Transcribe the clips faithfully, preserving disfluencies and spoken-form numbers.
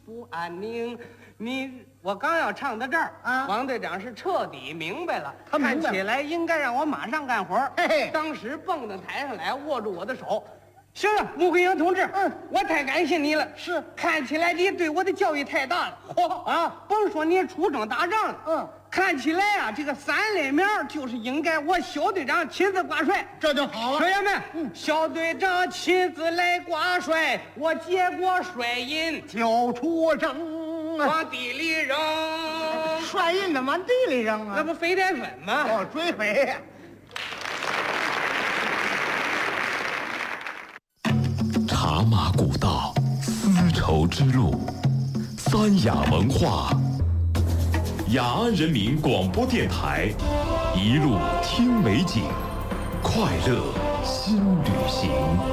福安宁。你我刚要唱到这儿啊， 王队长是彻底明白了， 他明白了看起来应该让我马上干活。 嘿嘿当时蹦到台上来，握住我的手。行了，穆桂英同志， 嗯， 我太感谢你了。 是， 看起来你对我的教育太大了。 嚯啊，甭说你出征打仗了， 嗯， 看起来啊，这个三类苗就是应该我小队长亲自挂帅， 这就好了。 学员们， 嗯， 小队长亲自来挂帅，我接过帅印就出征啊， 往地里扔， 帅印的往地里扔啊， 那不飞点粉吗？ 哦，追肥呀。 茶马古道，丝绸之路，三雅文化，雅安人民广播电台，一路听美景，快乐新旅行。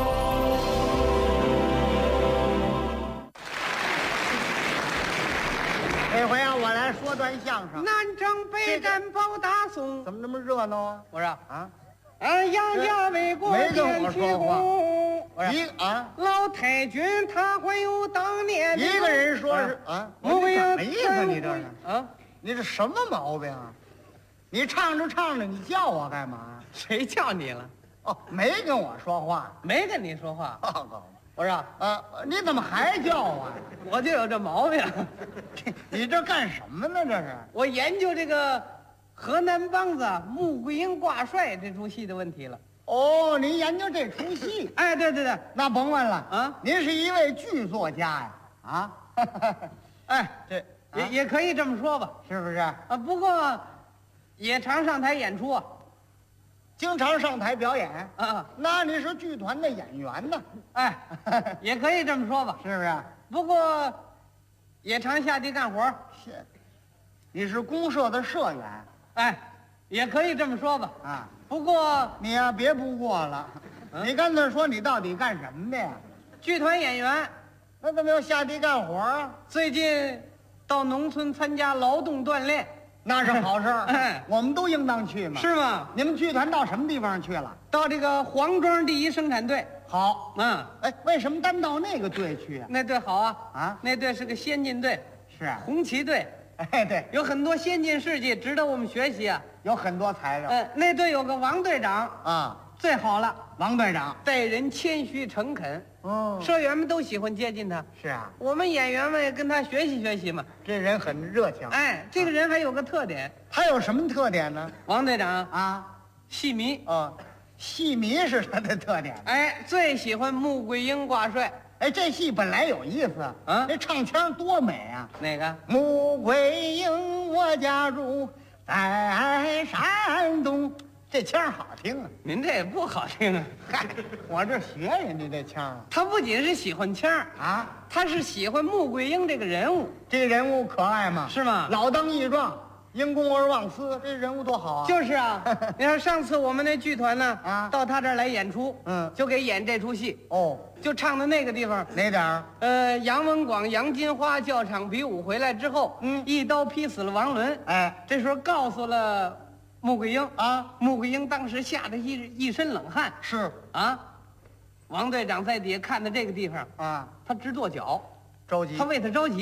这回啊，我来说段相声。 南征北战保大宋， 怎么那么热闹啊？ 我说啊， 俺杨家为国没跟我建旗说话功。我说一啊， 老太君他还有当年一个人说是啊， 穆桂英什么意思？你这是啊？ 你这什么毛病啊？你唱着唱着，你叫我干嘛？ 谁叫你了？ 哦，没跟我说话。 没跟你说话。 报告我说啊，你怎么还叫我呀？ 我就有这毛病。 你这干什么呢？这是我研究这个河南梆子穆桂英挂帅这出戏的问题了。 哦，您研究这出戏？ 哎，对对对， 那甭问了啊， 您是一位剧作家呀？啊， 哎， 这也、 啊也可以这么说吧。 是不是？ 啊，不过也常上台演出啊。 经常上台表演？ 啊， 那你是剧团的演员呢？ 哎，也可以这么说吧。 是不是？ 不过也常下地干活。 是，你是公社的社员哎，也可以这么说吧。 啊？ 不过你呀、别不过了， 嗯你干脆说你到底干什么的呀？ 剧团演员那怎么要下地干活啊？ 最近到农村参加劳动锻炼， 那是好事儿， 哎我们都应当去嘛。 是吗？ 你们剧团到什么地方去了？ 到这个黄庄第一生产队。 好， 嗯， 哎，为什么单到那个队去啊？ 那队好啊。 啊， 那队是个先进队， 是啊， 红旗队， 哎，对， 有很多先进事迹值得我们学习啊。 有很多材料嗯，那队有个王队长， 啊。 最好了， 王队长， 待人谦虚诚恳， 哦， 社员们都喜欢接近他。 是啊， 我们演员们也跟他学习学习嘛。 这人很热情。 哎，这个人还有个特点， 他有什么特点呢？ 王队长啊， 戏迷， 哦，戏迷是他的特点。 哎，最喜欢穆桂英挂帅。 哎，这戏本来有意思啊这唱腔多美啊！ 哪个？ 穆桂英，我家住在山东，这腔好听啊！ 您这也不好听啊。 嗨，我这学人家这腔啊他不仅是喜欢腔儿， 啊， 他是喜欢穆桂英这个人物， 这人物可爱吗？ 是吗？ 老当益壮，因公而忘私，这人物多好啊！ 就是啊。你看上次我们那剧团呢， 啊到他这儿来演出， 嗯就给演这出戏， 哦， 就唱的那个地方。 哪点儿？ 呃，杨文广、杨金花教场比武回来之后， 嗯一刀劈死了王伦。 哎这时候告诉了穆桂英， 啊， 穆桂英当时吓得一一身冷汗是啊。王队长在底下看到这个地方， 啊， 他直跺脚， 着急他为他着急。